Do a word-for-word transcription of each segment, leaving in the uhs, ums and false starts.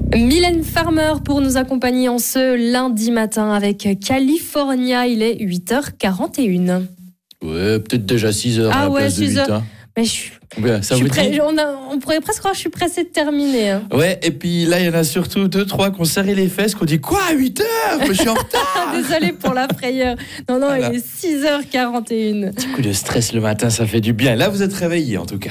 Mylène Farmer pour nous accompagner en ce lundi matin avec California. Il est huit heures quarante et une. Ouais, peut-être déjà six heures ah à la ouais, place de huit. heures. Hein. Mais je suis, ouais, ça je suis vous prêt, dit on, a, on pourrait presque croire que je suis pressée de terminer. Hein. Ouais, et puis là, il y en a surtout deux, trois qui ont serré les fesses, qui ont dit quoi, huit heures? Je suis en retard. Désolée pour la frayeur. Non, non, voilà. Il est six heures quarante et une. Petit coup de stress le matin, ça fait du bien. Là, vous êtes réveillés en tout cas.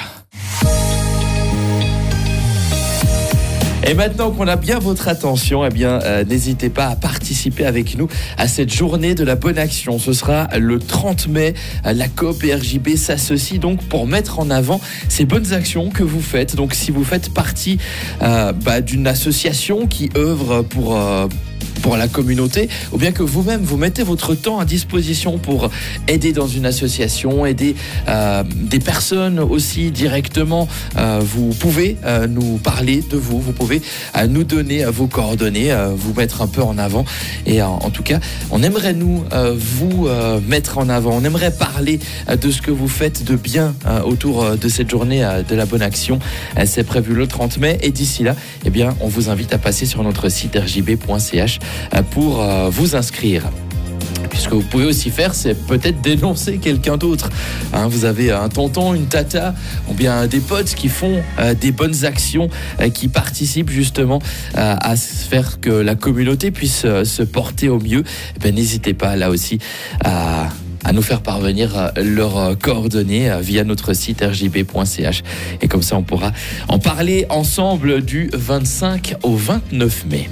Et maintenant qu'on a bien votre attention, eh bien, euh, n'hésitez pas à participer avec nous à cette journée de la bonne action. Ce sera le trente mai. La coop et R J B s'associent donc pour mettre en avant ces bonnes actions que vous faites. Donc, si vous faites partie euh, bah, d'une association qui œuvre pour... Euh, pour la communauté, ou bien que vous-même vous mettez votre temps à disposition pour aider dans une association, aider euh, des personnes aussi directement, euh, vous pouvez euh, nous parler de vous, vous pouvez euh, nous donner euh, vos coordonnées, euh, vous mettre un peu en avant. Et en, en tout cas, on aimerait nous euh, vous euh, mettre en avant, on aimerait parler euh, de ce que vous faites de bien euh, autour euh, de cette journée euh, de la bonne action. Euh, c'est prévu le trente mai, et d'ici là, eh bien, on vous invite à passer sur notre site r j b point c h pour euh, vous inscrire. Puis ce que vous pouvez aussi faire, c'est peut-être dénoncer quelqu'un d'autre. Hein, vous avez un tonton, une tata, ou bien des potes qui font euh, des bonnes actions, euh, qui participent justement euh, à faire que la communauté puisse euh, se porter au mieux. Eh bien, n'hésitez pas là aussi à... à nous faire parvenir leurs coordonnées via notre site r j b point c h. Et comme ça, on pourra en parler ensemble du vingt-cinq au vingt-neuf mai.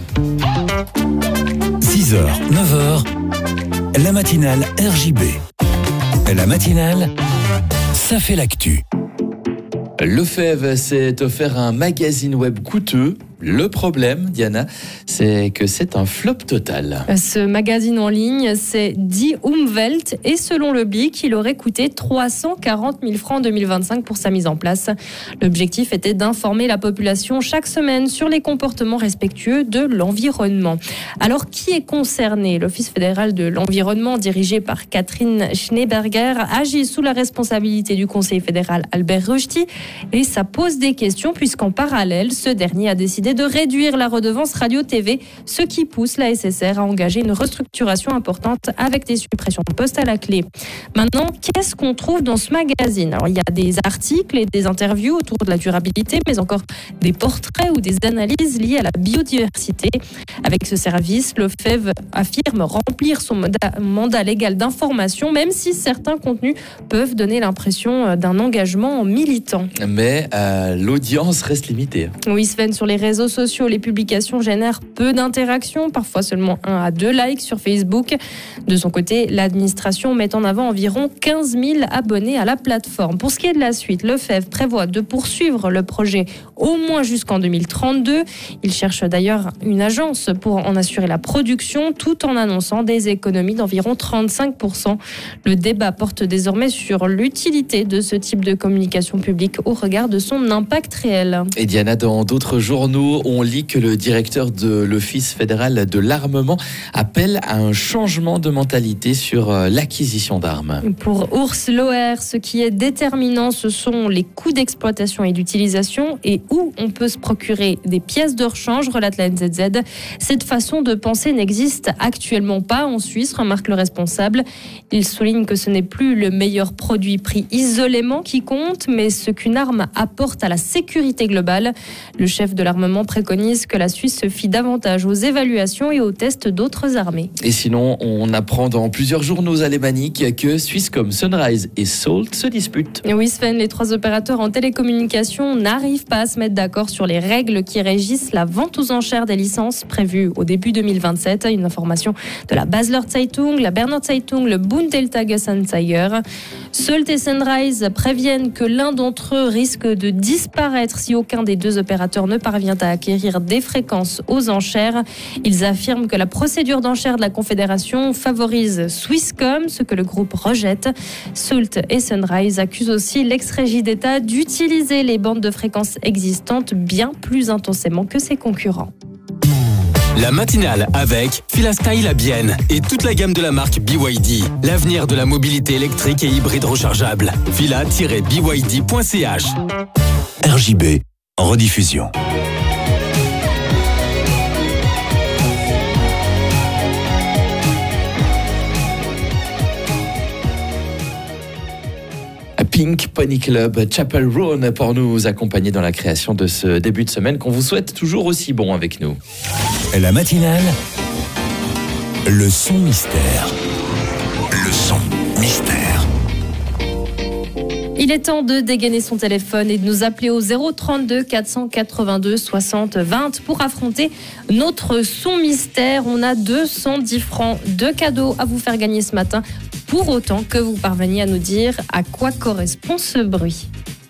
six heures, neuf heures, la matinale R J B. La matinale, ça fait l'actu. Lefebvre s'est offert un magazine web coûteux. Le problème, Diana, c'est que c'est un flop total. Ce magazine en ligne, c'est Die Umwelt, et selon le Blick, il aurait coûté trois cent quarante mille francs en deux mille vingt-cinq pour sa mise en place. L'objectif était d'informer la population chaque semaine sur les comportements respectueux de l'environnement. Alors, qui est concerné ? L'Office fédéral de l'environnement, dirigé par Catherine Schneeberger, agit sous la responsabilité du conseiller fédéral Albert Rushti, et ça pose des questions puisqu'en parallèle, ce dernier a décidé de réduire la redevance radio-T V, ce qui pousse la S S R à engager une restructuration importante avec des suppressions de postes à la clé. Maintenant, qu'est-ce qu'on trouve dans ce magazine ? Alors, il y a des articles et des interviews autour de la durabilité, mais encore des portraits ou des analyses liées à la biodiversité. Avec ce service, Lefebvre affirme remplir son mandat légal d'information, même si certains contenus peuvent donner l'impression d'un engagement militant. Mais euh, l'audience reste limitée. Oui, Sven, sur les réseaux sociaux, les publications génèrent peu d'interactions, parfois seulement un à deux likes sur Facebook. De son côté, l'administration met en avant environ quinze mille abonnés à la plateforme. Pour ce qui est de la suite, Lefebvre prévoit de poursuivre le projet au moins jusqu'en deux mille trente-deux. Il cherche d'ailleurs une agence pour en assurer la production, tout en annonçant des économies d'environ trente-cinq pour cent. Le débat porte désormais sur l'utilité de ce type de communication publique au regard de son impact réel. Et Diana, dans d'autres journaux, on lit que le directeur de l'Office fédéral de l'armement appelle à un changement de mentalité sur l'acquisition d'armes. Pour Urs Loher, ce qui est déterminant, ce sont les coûts d'exploitation et d'utilisation et où on peut se procurer des pièces de rechange, relate la N Z Z. Cette façon de penser n'existe actuellement pas en Suisse, remarque le responsable. Il souligne que ce n'est plus le meilleur produit pris isolément qui compte, mais ce qu'une arme apporte à la sécurité globale. Le chef de l'armement préconise que la Suisse se fie davantage aux évaluations et aux tests d'autres armées. Et sinon, on apprend dans plusieurs journaux alémaniques que Swisscom, Sunrise et Salt se disputent. Et oui, Sven, les trois opérateurs en télécommunication n'arrivent pas à se mettre d'accord sur les règles qui régissent la vente aux enchères des licences prévues au début deux mille vingt-sept. Une information de la Basler Zeitung, la Berner Zeitung, le Bund der Tagesanzeiger. Salt et Sunrise préviennent que l'un d'entre eux risque de disparaître si aucun des deux opérateurs ne parvient à acquérir des fréquences aux enchères. Ils affirment que la procédure d'enchères de la Confédération favorise Swisscom, ce que le groupe rejette. Salt et Sunrise accusent aussi l'ex-régie d'État d'utiliser les bandes de fréquences existantes bien plus intensément que ses concurrents. La matinale avec Filastyle à Bienne et toute la gamme de la marque B Y D. L'avenir de la mobilité électrique et hybride rechargeable. fila tiret b y d point c h. R J B en rediffusion. Pink Pony Club, Chapel Roan pour nous accompagner dans la création de ce début de semaine qu'on vous souhaite toujours aussi bon avec nous. La matinale, le son mystère. Le son mystère. Il est temps de dégainer son téléphone et de nous appeler au zéro trente-deux quatre cent quatre-vingt-deux soixante vingt pour affronter notre son mystère. On a deux cent dix francs de cadeaux à vous faire gagner ce matin, pour autant que vous parveniez à nous dire à quoi correspond ce bruit.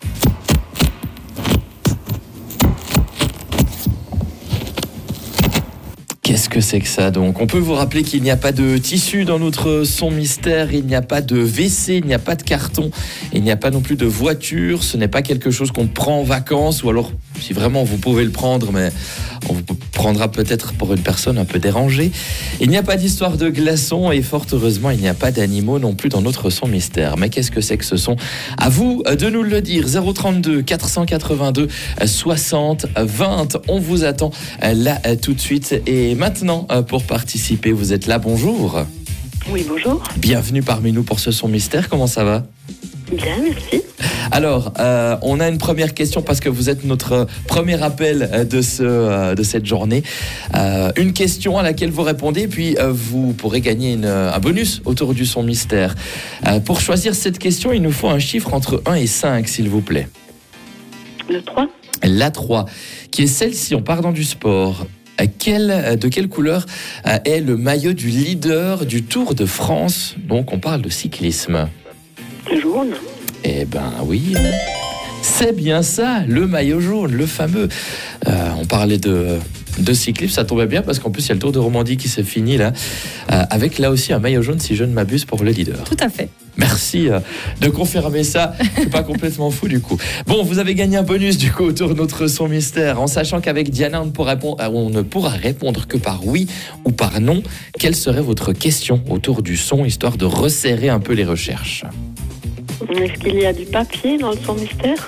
Qu'est-ce que c'est que ça donc? On peut vous rappeler qu'il n'y a pas de tissu dans notre son mystère, il n'y a pas de W C, il n'y a pas de carton, il n'y a pas non plus de voiture, ce n'est pas quelque chose qu'on prend en vacances, ou alors si vraiment vous pouvez le prendre, mais on vous prendra peut-être pour une personne un peu dérangée. Il n'y a pas d'histoire de glaçons et fort heureusement il n'y a pas d'animaux non plus dans notre son mystère. Mais qu'est-ce que c'est que ce son? À vous de nous le dire. Zéro trente-deux quatre cent quatre-vingt-deux soixante vingt. On vous attend là tout de suite. Et maintenant, pour participer, vous êtes là. Bonjour. Oui, bonjour. Bienvenue parmi nous pour ce son mystère. Comment ça va? Bien, merci. Alors, euh, on a une première question parce que vous êtes notre premier appel de, ce, euh, de cette journée. Euh, une question à laquelle vous répondez, puis euh, vous pourrez gagner une, un bonus autour du son mystère. Euh, pour choisir cette question, il nous faut un chiffre entre un et cinq, s'il vous plaît. Le trois. La trois, qui est celle-ci, en parlant du sport. Quelle, de quelle couleur est le maillot du leader du Tour de France? Donc, on parle de cyclisme. Jaune. Eh ben oui, c'est bien ça, le maillot jaune, le fameux. Euh, on parlait de, de cyclisme, ça tombait bien parce qu'en plus il y a le Tour de Romandie qui s'est fini là, euh, avec là aussi un maillot jaune si je ne m'abuse pour le leader. Tout à fait. Merci euh, de confirmer ça, je suis pas complètement fou du coup. Bon, vous avez gagné un bonus du coup autour de notre son mystère, en sachant qu'avec Diana on ne pourra, on ne pourra répondre que par oui ou par non. Quelle serait votre question autour du son, histoire de resserrer un peu les recherches? Est-ce qu'il y a du papier dans le son mystère?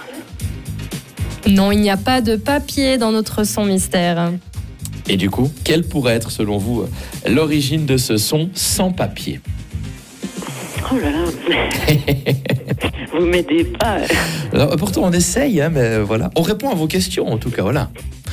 Non, il n'y a pas de papier dans notre son mystère. Et du coup, quelle pourrait être selon vous l'origine de ce son sans papier? Oh là là, vous m'aidez pas. Alors, pourtant on essaye, hein, mais voilà. On répond à vos questions en tout cas, voilà.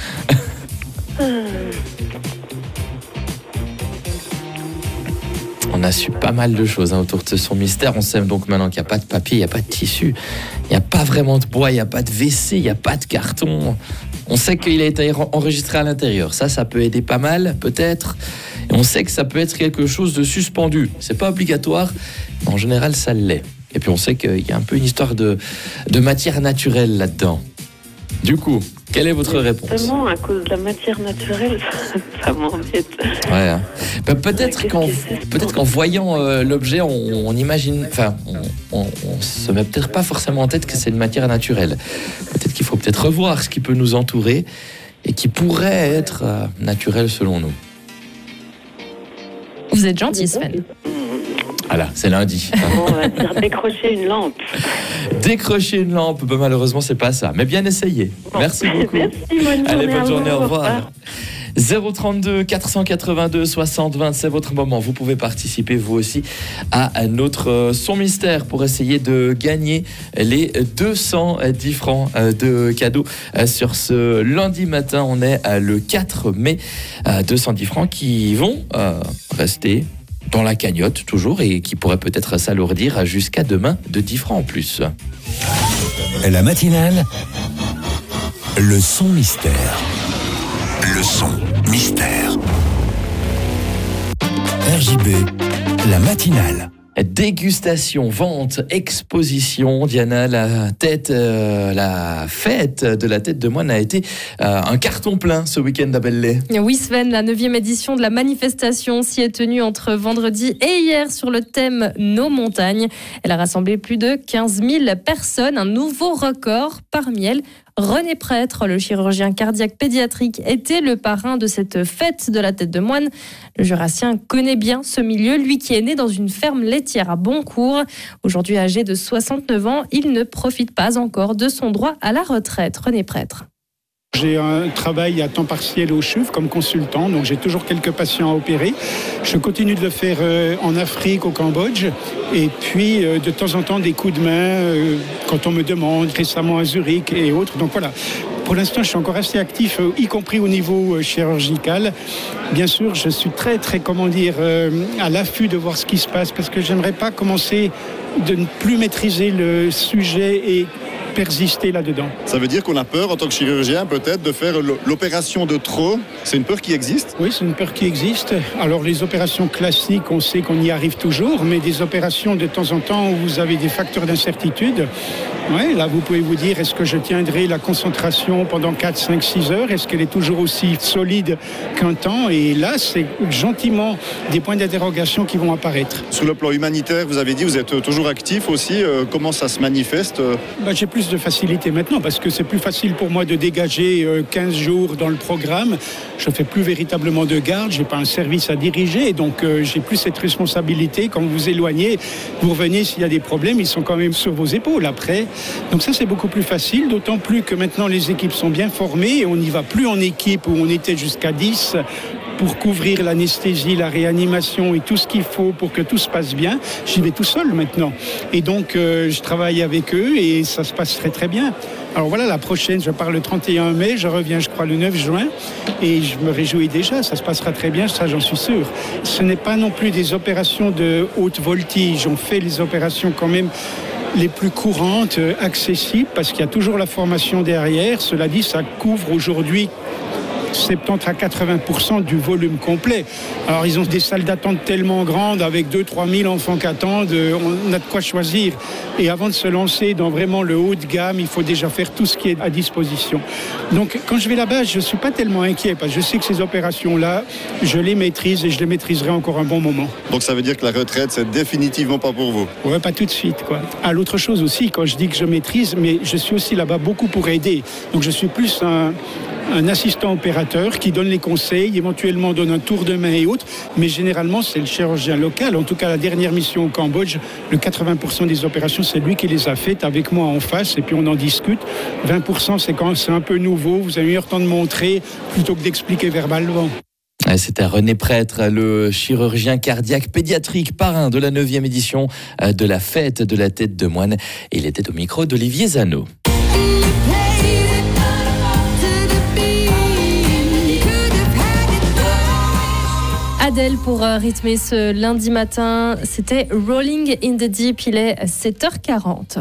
On a su pas mal de choses hein, autour de ce son mystère. On sait donc maintenant qu'il n'y a pas de papier, il n'y a pas de tissu, il n'y a pas vraiment de bois, il n'y a pas de W C, il n'y a pas de carton. On sait qu'il a été enregistré à l'intérieur. Ça, ça peut aider pas mal, peut-être. Et on sait que ça peut être quelque chose de suspendu. C'est pas obligatoire, mais en général, ça l'est. Et puis on sait qu'il y a un peu une histoire de, de matière naturelle là-dedans. Du coup, quelle est votre réponse? Justement, à cause de la matière naturelle, ça m'embête. Ouais. Hein. Pe- peut-être qu'en peut-être qu'en voyant euh, l'objet, on, on imagine, enfin, on, on, on se met peut-être pas forcément en tête que c'est une matière naturelle. Peut-être qu'il faut peut-être revoir ce qui peut nous entourer et qui pourrait être euh, naturel selon nous. Vous êtes gentil, Sven. Voilà, c'est lundi. Bon, on va dire décrocher une lampe. Décrocher une lampe, ben, malheureusement c'est pas ça, mais bien essayé. Bon. Merci beaucoup. Merci, bonne Allez, bonne journée, vous. au revoir. zéro trente-deux quatre cent quatre-vingt-deux soixante vingt, c'est votre moment. Vous pouvez participer vous aussi à notre son mystère pour essayer de gagner les deux cent dix francs de cadeaux sur ce lundi matin. On est le quatre mai. deux cent dix francs qui vont rester dans la cagnotte toujours et qui pourrait peut-être s'alourdir jusqu'à demain de dix francs en plus. La matinale, le son mystère. Le son mystère. R J B, la matinale. Dégustation, vente, exposition. Diana, la tête, euh, la fête de la tête de moine a été euh, un carton plein ce week-end à Belley. Oui Sven, la neuvième édition de la manifestation s'y est tenue entre vendredi et hier sur le thème Nos montagnes. Elle a rassemblé plus de quinze mille personnes, un nouveau record. Parmi elles, René Prêtre, le chirurgien cardiaque pédiatrique, était le parrain de cette fête de la tête de moine. Le Jurassien connaît bien ce milieu, lui qui est né dans une ferme laitière à Boncourt. Aujourd'hui âgé de soixante-neuf ans, il ne profite pas encore de son droit à la retraite. René Prêtre. J'ai un travail à temps partiel au C H U V comme consultant, donc j'ai toujours quelques patients à opérer. Je continue de le faire euh, en Afrique, au Cambodge, et puis euh, de temps en temps des coups de main euh, quand on me demande, récemment à Zurich et autres. Donc voilà, pour l'instant je suis encore assez actif, euh, y compris au niveau euh, chirurgical. Bien sûr, je suis très très, comment dire, euh, à l'affût de voir ce qui se passe, parce que j'aimerais pas commencer de ne plus maîtriser le sujet et persister là-dedans. Ça veut dire qu'on a peur en tant que chirurgien peut-être de faire l'opération de trop. C'est une peur qui existe ? Oui, c'est une peur qui existe. Alors les opérations classiques, on sait qu'on y arrive toujours, mais des opérations de temps en temps où vous avez des facteurs d'incertitude, ouais, là vous pouvez vous dire, est-ce que je tiendrai la concentration pendant quatre, cinq, six heures ? Est-ce qu'elle est toujours aussi solide qu'un temps ? Et là, c'est gentiment des points d'interrogation qui vont apparaître. Sur le plan humanitaire, vous avez dit, vous êtes toujours actif aussi. Euh, comment ça se manifeste ? Ben, j'ai plus de facilité maintenant parce que c'est plus facile pour moi de dégager quinze jours dans le programme. Je ne fais plus véritablement de garde, je n'ai pas un service à diriger, et donc euh, j'ai plus cette responsabilité. Quand vous vous éloignez, vous revenez, s'il y a des problèmes, ils sont quand même sur vos épaules après. Donc ça, c'est beaucoup plus facile, d'autant plus que maintenant les équipes sont bien formées et on n'y va plus en équipe où on était jusqu'à dix pour couvrir l'anesthésie, la réanimation et tout ce qu'il faut pour que tout se passe bien. J'y vais tout seul maintenant. Et donc, euh, je travaille avec eux et ça se passe très très bien. Alors voilà, la prochaine, je pars le trente et un mai, je reviens, je crois, le neuf juin. Et je me réjouis déjà, ça se passera très bien, ça j'en suis sûr. Ce n'est pas non plus des opérations de haute voltige. On fait les opérations quand même les plus courantes, accessibles, parce qu'il y a toujours la formation derrière. Cela dit, ça couvre aujourd'hui soixante-dix à quatre-vingts pour cent du volume complet. Alors ils ont des salles d'attente tellement grandes avec deux à trois mille enfants qui attendent, on a de quoi choisir. Et avant de se lancer dans vraiment le haut de gamme, il faut déjà faire tout ce qui est à disposition. Donc quand je vais là-bas, je ne suis pas tellement inquiet parce que je sais que ces opérations-là, je les maîtrise et je les maîtriserai encore un bon moment. Donc ça veut dire que la retraite, c'est définitivement pas pour vous ? Ouais, pas tout de suite, quoi. Ah, l'autre chose aussi, quand je dis que je maîtrise, mais je suis aussi là-bas beaucoup pour aider. Donc je suis plus un... un assistant opérateur qui donne les conseils, éventuellement donne un tour de main et autres, mais généralement c'est le chirurgien local. En tout cas, la dernière mission au Cambodge, le quatre-vingts pour cent des opérations, c'est lui qui les a faites avec moi en face et puis on en discute. vingt pour cent, c'est quand c'est un peu nouveau, vous avez eu le temps de montrer plutôt que d'expliquer verbalement. C'était René Prêtre, le chirurgien cardiaque pédiatrique parrain de la neuvième édition de la fête de la tête de moine. Et il était au micro d'Olivier Zano. Adèle pour rythmer ce lundi matin, c'était Rolling in the Deep, il est sept heures quarante.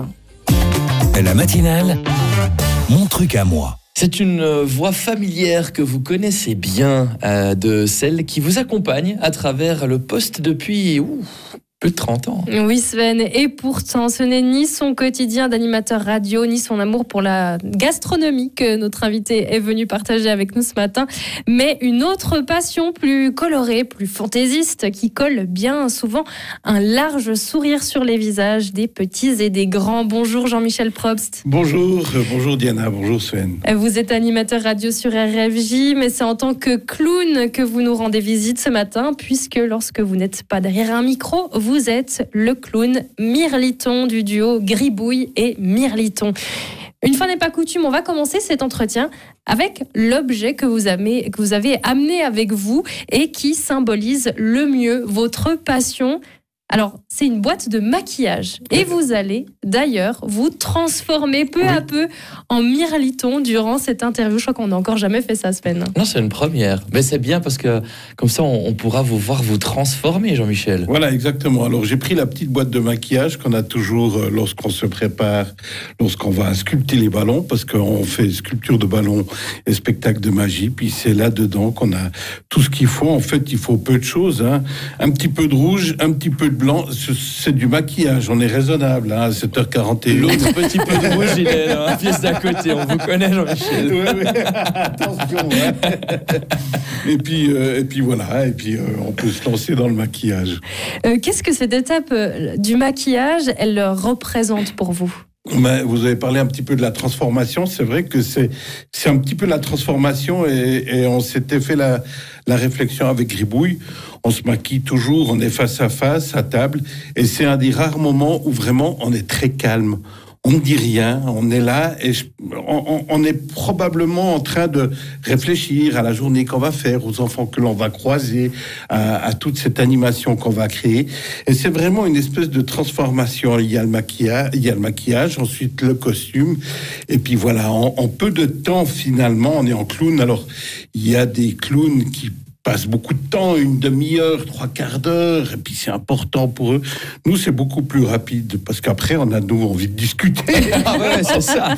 La matinale, mon truc à moi. C'est une voix familière que vous connaissez bien, euh, de celle qui vous accompagne à travers le poste depuis ouh, plus de trente ans. Oui Sven, et pourtant ce n'est ni son quotidien d'animateur radio, ni son amour pour la gastronomie que notre invité est venu partager avec nous ce matin, mais une autre passion plus colorée, plus fantaisiste, qui colle bien souvent un large sourire sur les visages des petits et des grands. Bonjour Jean-Michel Probst. Bonjour, bonjour Diana, bonjour Sven. Vous êtes animateur radio sur R F J, mais c'est en tant que clown que vous nous rendez visite ce matin, puisque lorsque vous n'êtes pas derrière un micro, vous Vous êtes le clown Mirliton du duo Gribouille et Mirliton. Une fois n'est pas coutume, on va commencer cet entretien avec l'objet que vous avez, que vous avez amené avec vous et qui symbolise le mieux votre passion. Alors, c'est une boîte de maquillage. Et vous allez, d'ailleurs, vous transformer peu oui. à peu en Mirliton durant cette interview. Je crois qu'on n'a encore jamais fait ça, Sven. Non, c'est une première. Mais c'est bien parce que, comme ça, on, on pourra vous voir vous transformer, Jean-Michel. Voilà, exactement. Alors, j'ai pris la petite boîte de maquillage qu'on a toujours euh, lorsqu'on se prépare, lorsqu'on va sculpter les ballons, parce qu'on fait sculpture de ballons et spectacle de magie. Puis c'est là-dedans qu'on a tout ce qu'il faut. En fait, il faut peu de choses. Hein. Un petit peu de rouge, un petit peu de blanc, c'est du maquillage, on est raisonnable, hein, à sept heures quarante et un. L'autre petit peu de rouge, il est dans la pièce d'à côté, on vous connaît Jean-Michel. Oui, oui. Attention. Hein. Et, puis, euh, et puis voilà, et puis euh, on peut se lancer dans le maquillage. Euh, qu'est-ce que cette étape euh, du maquillage, elle représente pour vous ? Mais vous avez parlé un petit peu de la transformation. C'est vrai que c'est c'est un petit peu la transformation et, et on s'était fait la, la réflexion avec Gribouille. On se maquille toujours, on est face à face, à table. Et c'est un des rares moments où vraiment on est très calme. on ne dit rien, on est là et je, on, on est probablement en train de réfléchir à la journée qu'on va faire, aux enfants que l'on va croiser, à, à toute cette animation qu'on va créer. Et c'est vraiment une espèce de transformation. Il y a le maquillage, il y a le maquillage, ensuite le costume, et puis voilà, en, en peu de temps finalement, on est en clown. Alors il y a des clowns qui passent beaucoup de temps, une demi-heure, trois quarts d'heure, et puis c'est important pour eux. Nous, c'est beaucoup plus rapide, parce qu'après, on a, nous, envie de discuter. Ah ouais, c'est ça.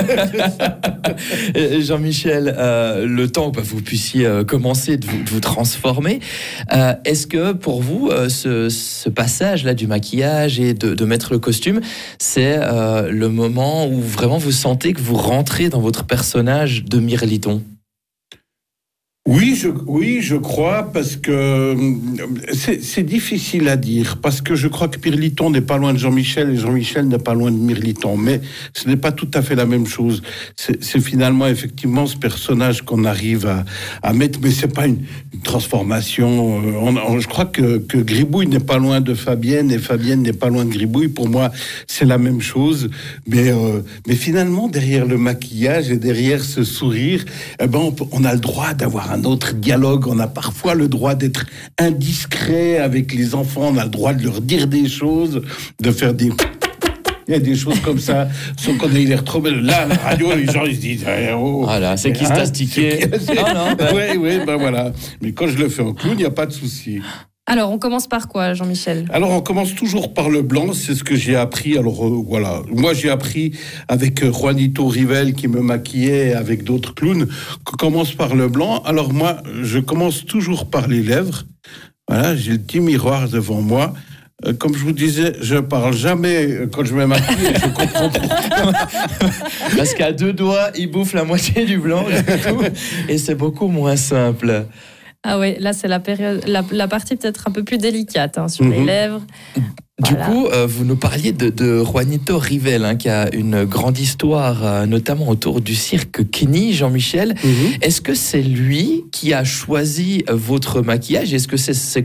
Jean-Michel, euh, le temps que vous puissiez euh, commencer de vous, de vous transformer, euh, est-ce que pour vous, euh, ce, ce passage-là du maquillage et de, de mettre le costume, c'est euh, le moment où vraiment vous sentez que vous rentrez dans votre personnage de Mirliton ? Oui, je, oui, je crois, parce que c'est, c'est difficile à dire, parce que je crois que Mirliton n'est pas loin de Jean-Michel et Jean-Michel n'est pas loin de Mirliton, mais ce n'est pas tout à fait la même chose. C'est, c'est finalement effectivement ce personnage qu'on arrive à, à mettre, mais c'est pas une, une transformation. On, on, je crois que, que Gribouille n'est pas loin de Fabienne et Fabienne n'est pas loin de Gribouille. Pour moi, c'est la même chose, mais, euh, mais finalement, derrière le maquillage et derrière ce sourire, eh ben, on, on a le droit d'avoir un autre dialogue, on a parfois le droit d'être indiscret avec les enfants, on a le droit de leur dire des choses, de faire des... Il y a des choses comme ça, sauf qu'on a l'air trop belle. Là, la radio, les gens, ils se disent... Eh, oh, voilà, c'est qui se tasse ticket. Oui, oui, ben voilà. Mais quand je le fais en clown, il n'y a pas de souci. Alors, on commence par quoi, Jean-Michel ? Alors, on commence toujours par le blanc, c'est ce que j'ai appris. Alors, euh, voilà, moi, j'ai appris avec euh, Juanito Rivel qui me maquillait avec d'autres clowns, qu'on commence par le blanc. Alors, moi, je commence toujours par les lèvres. Voilà, j'ai le petit miroir devant moi. Euh, comme je vous disais, je parle jamais quand je me maquille, et je comprends pourquoi. Parce qu'à deux doigts, il bouffe la moitié du blanc, et c'est beaucoup moins simple. Ah ouais, là c'est la période, la, la partie peut-être un peu plus délicate hein, sur mmh. les lèvres. Du voilà. coup, euh, vous nous parliez de, de Juanito Rivel, hein, qui a une grande histoire, euh, notamment autour du cirque Knie, Jean-Michel. Mmh. Est-ce que c'est lui qui a choisi votre maquillage ? Est-ce que c'est, c'est